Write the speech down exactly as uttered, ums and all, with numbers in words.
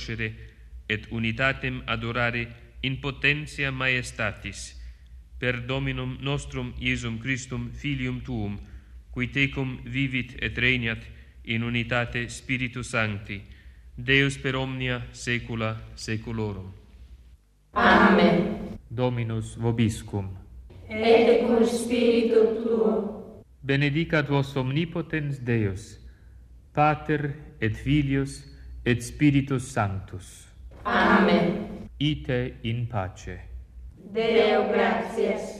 cognoscere et unitatem adorare in potentia maestatis per Dominum nostrum Iesum Christum Filium Tuum, qui tecum vivit et regnat in unitate Spiritus Sancti, Deus per omnia saecula saeculorum. Amen. Dominus vobiscum. Et cum spiritu tuo. Benedicat vos omnipotens Deus, Pater et Filius et Spiritus Sanctus. Amen. Ite in pace. Deo gratias.